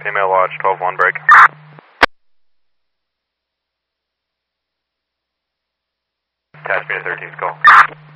Female watch, 12-1 break. Attach me to 13's call.